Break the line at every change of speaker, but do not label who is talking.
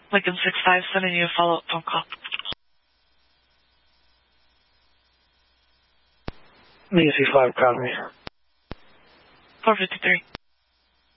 Lincoln 65 sending you a follow-up phone call.
Lincoln 65, copy.
453.